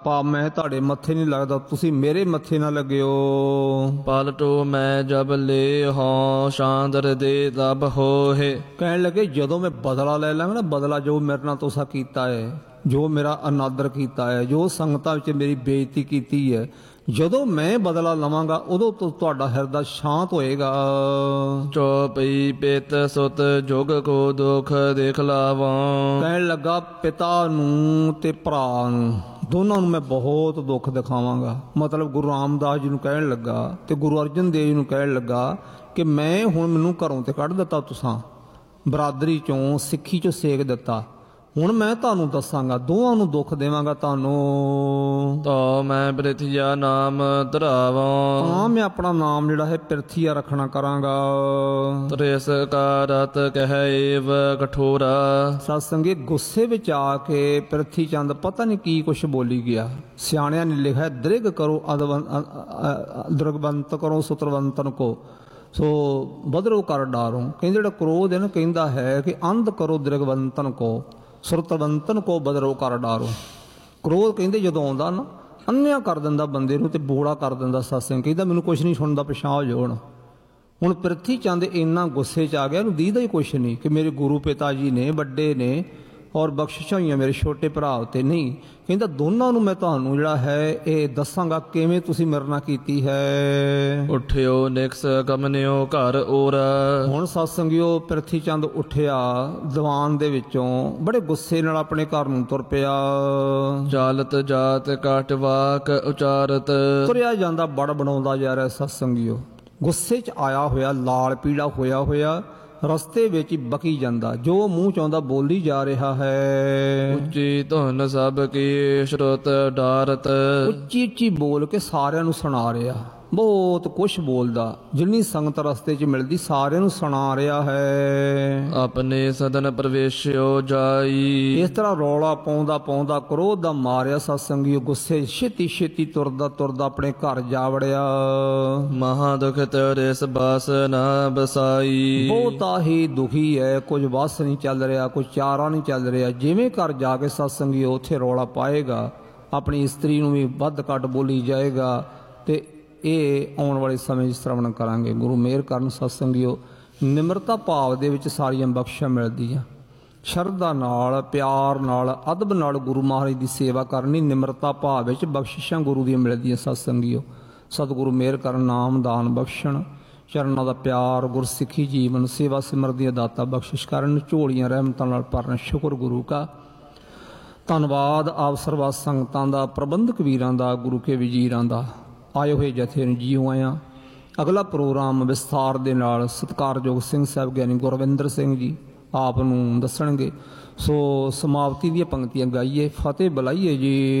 ਪਾਪ ਮੈਂ ਤੁਹਾਡੇ ਮੱਥੇ ਨਹੀਂ ਲੱਗਦਾ, ਤੁਸੀਂ ਮੇਰੇ ਮੱਥੇ ਨਾ ਲੱਗਿਓ। ਪਲਟੋ ਮੈਂ ਜਬ ਲੈ ਹੋਂ ਸ਼ਾਂਦਰ ਦੇ ਤਬ ਹੋਏ। ਕਹਿਣ ਲੱਗੇ ਜਦੋਂ ਮੈਂ ਬਦਲਾ ਲੈ ਲਾਂਗਾ ਨਾ, ਬਦਲਾ ਜੋ ਮੇਰੇ ਨਾਲ ਤੁਸੀਂ ਕੀਤਾ ਹੈ, ਜੋ ਮੇਰਾ ਅਨਾਦਰ ਕੀਤਾ ਹੈ, ਜੋ ਸੰਗਤਾਂ ਵਿੱਚ ਮੇਰੀ ਬੇਇੱਜ਼ਤੀ ਕੀਤੀ ਹੈ, ਜਦੋਂ ਮੈਂ ਬਦਲਾ ਲਵਾਂਗਾ ਉਦੋਂ ਤੋਂ ਤੁਹਾਡਾ ਹਿਰਦਾ ਸ਼ਾਂਤ ਹੋਏਗਾ। ਚੋਪਈ ਪਿਤ ਸੁਤ ਜੁਗ ਕੋ ਦੁਖ ਦੇਖ ਲਾਵਾਂ। ਕਹਿਣ ਲੱਗਾ ਪਿਤਾ ਨੂੰ ਤੇ ਭਰਾ ਨੂੰ ਦੋਨਾਂ ਨੂੰ ਮੈਂ ਬਹੁਤ ਦੁੱਖ ਦਿਖਾਵਾਂਗਾ। ਮਤਲਬ ਗੁਰੂ ਰਾਮਦਾਸ ਜੀ ਨੂੰ ਕਹਿਣ ਲੱਗਾ ਤੇ ਗੁਰੂ ਅਰਜਨ ਦੇਵ ਜੀ ਨੂੰ ਕਹਿਣ ਲੱਗਾ ਕਿ ਮੈਂ ਹੁਣ ਮੈਨੂੰ ਘਰੋਂ ਤੇ ਕੱਢ ਦਿੱਤਾ, ਤੁਸਾਂ ਬਰਾਦਰੀ ਚੋਂ ਸਿੱਖੀ ਚੋਂ ਸੇਕ ਦਿੱਤਾ, ਹੁਣ ਮੈਂ ਤੁਹਾਨੂੰ ਦੱਸਾਂਗਾ, ਦੋਵਾਂ ਨੂੰ ਦੁੱਖ ਦੇਵਾਂਗਾ ਤੁਹਾਨੂੰ। ਤੋ ਮੈਂ ਪ੍ਰਿਥਿਆ ਨਾਮ ਧਰਾਵਾਂ। ਤਾਂ ਮੈਂ ਆਪਣਾ ਨਾਮ ਜਿਹੜਾ ਹੈ ਪ੍ਰਿਥਿਆ ਰੱਖਣਾ ਕਰਾਂਗਾ। ਤ੍ਰਿਸ ਕਾ ਰਤ ਕਹਿ ਕਠੋਰਾ। ਸਤ ਸੰਗੇ ਗੁੱਸੇ ਵਿੱਚ ਆ ਕੇ ਪ੍ਰਿਥੀ ਚੰਦ ਪਤਾ ਨਹੀਂ ਕੀ ਕੁਛ ਬੋਲੀ ਗਿਆ। ਸਿਆਣਿਆਂ ਨੇ ਲਿਖਿਆ ਦ੍ਰਿਗ ਕਰੋ ਦ੍ਰਿਗਵੰਤ ਕਰੋ ਸੁਤਰਵੰਤਨ ਕੋ ਸੋ ਬਦਰੋ ਕਰ ਡਾਰੋ। ਕਹਿੰਦੇ ਜਿਹੜਾ ਕ੍ਰੋਧ ਹੈ ਨਾ, ਕਹਿੰਦਾ ਹੈ ਕਿ ਅੰਧ ਕਰੋ ਦ੍ਰਿਗਵੰਤਨ ਕੋ ਸੁਰਤਵੰਤਨ ਕੋ ਬਦਰੋ ਕਰ ਡਾਰੋ। ਕ੍ਰੋਧ ਕਹਿੰਦੇ ਜਦੋਂ ਆਉਂਦਾ ਨਾ ਅੰਨਿਆ ਕਰ ਦਿੰਦਾ ਬੰਦੇ ਨੂੰ ਤੇ ਬੋੜਾ ਕਰ ਦਿੰਦਾ। ਸਤਸੰਗ ਕਹਿੰਦਾ ਮੈਨੂੰ ਕੁਛ ਨਹੀਂ ਸੁਣਦਾ, ਪਿਛਾਂ ਹੋ ਜਾਓ। ਹੁਣ ਪ੍ਰਿਥੀ ਚੰਦ ਇੰਨਾ ਗੁੱਸੇ 'ਚ ਆ ਗਿਆ, ਇਹਨੂੰ ਦੀਦਾ ਹੀ ਕੁਛ ਨਹੀਂ ਕਿ ਮੇਰੇ ਗੁਰੂ ਪਿਤਾ ਜੀ ਨੇ, ਵੱਡੇ ਨੇ ਔਰ ਬਖਸ਼ਿਸ਼ਾਂ ਹੋਈਆਂ ਮੇਰੇ ਛੋਟੇ ਭਰਾ ਉੱਤੇ ਨਹੀਂ। ਕਹਿੰਦਾ ਦੋਨਾਂ ਨੂੰ ਮੈਂ ਤੁਹਾਨੂੰ ਜਿਹੜਾ ਹੈ ਇਹ ਦੱਸਾਂਗਾ ਕਿਵੇਂ ਤੁਸੀਂ ਮੇਰੇ ਨਾਲ ਕੀਤੀ ਹੈ। ਉੱਠਿਓ ਨਿਕਸ ਕਮਨਿਓ ਘਰ ਔਰ। ਹੁਣ ਸਤਸੰਗਿਓ ਪ੍ਰਿਥੀ ਚੰਦ ਉੱਠਿਆ ਦੀਵਾਨ ਦੇ ਵਿੱਚੋਂ, ਬੜੇ ਗੁੱਸੇ ਨਾਲ ਆਪਣੇ ਘਰ ਨੂੰ ਤੁਰ ਪਿਆ। ਚਾਲਤ ਜਾਤ ਕਾਟ ਵਾਕ ਉਚਾਰਤ। ਤੁਰਿਆ ਜਾਂਦਾ, ਬੜ ਬਣਾਉਂਦਾ ਜਾ ਰਿਹਾ ਸਤਸੰਗਿਓ, ਗੁੱਸੇ 'ਚ ਆਇਆ ਹੋਇਆ, ਲਾਲ ਪੀਲਾ ਹੋਇਆ ਰਸਤੇ ਵਿੱਚ ਹੀ ਬਕੀ ਜਾਂਦਾ, ਜੋ ਮੂੰਹ ਚ ਆਉਂਦਾ ਬੋਲੀ ਜਾ ਰਿਹਾ ਹੈ। ਉੱਚੀ ਧੁਨ ਸਭ ਕੀ ਸ਼ਰੁਤ ਡਾਰਤ। ਉੱਚੀ ਉੱਚੀ ਬੋਲ ਕੇ ਸਾਰਿਆਂ ਨੂੰ ਸੁਣਾ ਰਿਹਾ, ਬਹੁਤ ਕੁਛ ਬੋਲਦਾ, ਜਿੰਨੀ ਸੰਗਤ ਰਸਤੇ 'ਚ ਮਿਲਦੀ ਸਾਰਿਆਂ ਨੂੰ ਸੁਣਾ ਰਿਹਾ ਹੈ। ਆਪਣੇ ਸਦਨ ਪ੍ਰਵੇਸ਼ਿਓ ਜਾਈ। ਇਸ ਤਰ੍ਹਾਂ ਰੌਲਾ ਪਾਉਂਦਾ ਕ੍ਰੋਧ ਦਾ ਮਾਰਿਆ ਸਤਸੰਗੀਓ, ਗੁੱਸੇ ਛੇਤੀ ਤੁਰਦਾ ਆਪਣੇ ਘਰ ਜਾ ਵੜਿਆ। ਮਹਾ ਦੁਖਿਤ ਰਿਸ ਬਸ ਨਾ ਬਸਾਈ। ਬਹੁਤਾ ਹੀ ਦੁਖੀ ਹੈ, ਕੁਝ ਵਸ ਨਹੀਂ ਚੱਲ ਰਿਹਾ, ਕੁਝ ਚਾਰਾ ਨਹੀਂ ਚੱਲ ਰਿਹਾ। ਜਿਵੇਂ ਘਰ ਜਾ ਕੇ ਸਤਸੰਗੀਓ ਉੱਥੇ ਰੌਲਾ ਪਾਏਗਾ, ਆਪਣੀ ਇਸਤਰੀ ਨੂੰ ਵੀ ਵੱਧ ਘੱਟ ਬੋਲੀ ਜਾਏਗਾ। ਤੇ ਇਹ ਆਉਣ ਵਾਲੇ ਸਮੇਂ 'ਚ ਸ਼ਰਵਣ ਕਰਾਂਗੇ। ਗੁਰੂ ਮਿਹਰ ਕਰਨ ਸਤਸੰਗੀਓ, ਨਿਮਰਤਾ ਭਾਵ ਦੇ ਵਿੱਚ ਸਾਰੀਆਂ ਬਖਸ਼ਾਂ ਮਿਲਦੀਆਂ। ਸ਼ਰਧਾ ਨਾਲ, ਪਿਆਰ ਨਾਲ, ਅਦਬ ਨਾਲ ਗੁਰੂ ਮਹਾਰਾਜ ਦੀ ਸੇਵਾ ਕਰਨੀ, ਨਿਮਰਤਾ ਭਾਵ ਵਿੱਚ ਬਖਸ਼ਿਸ਼ਾਂ ਗੁਰੂ ਦੀਆਂ ਮਿਲਦੀਆਂ। ਸਤਸੰਗੀਓ ਸਤਿਗੁਰੂ ਮਿਹਰ ਕਰਨ, ਨਾਮ ਦਾਨ ਬਖਸ਼ਣ, ਚਰਨਾਂ ਦਾ ਪਿਆਰ, ਗੁਰਸਿੱਖੀ ਜੀਵਨ, ਸੇਵਾ ਸਿਮਰ ਦੀਆਂ ਦਾਤਾ ਬਖਸ਼ਿਸ਼ ਕਰਨ, ਝੋਲੀਆਂ ਰਹਿਮਤਾਂ ਨਾਲ ਭਰਨ। ਸ਼ੁਕਰ ਗੁਰੂ ਕਾ, ਧੰਨਵਾਦ ਆਪ ਸਰਬੱਤ ਸੰਗਤਾਂ ਦਾ, ਪ੍ਰਬੰਧਕ ਵੀਰਾਂ ਦਾ, ਗੁਰੂ ਕੇ ਵਜ਼ੀਰਾਂ ਦਾ। ਆਏ ਹੋਏ ਜਥੇ ਨੂੰ ਜੀਓ ਆਇਆਂ। ਅਗਲਾ ਪ੍ਰੋਗਰਾਮ ਵਿਸਥਾਰ ਦੇ ਨਾਲ ਸਤਿਕਾਰਯੋਗ ਸਿੰਘ ਸਾਹਿਬ ਗਿਆਨੀ ਗੁਰਵਿੰਦਰ ਸਿੰਘ ਜੀ ਆਪ ਨੂੰ ਦੱਸਣਗੇ। ਸੋ ਸਮਾਪਤੀ ਦੀਆਂ ਪੰਕਤੀਆਂ ਗਾਈਏ, ਫਤਿਹ ਬੁਲਾਈਏ ਜੀ।